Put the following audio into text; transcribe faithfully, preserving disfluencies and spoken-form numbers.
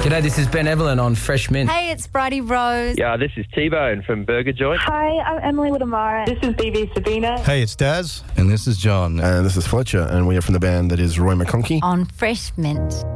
G'day, this is Ben Evelyn on Fresh Mint. Hey, it's Bridie Rose. Yeah, this is T-Bone from Burger Joint. Hi, I'm Emily Woodamara. This is B B Sabina. Hey, it's Daz. And this is John. And this is Fletcher, and we are from the band that is Roy McConkey. On Fresh Mint.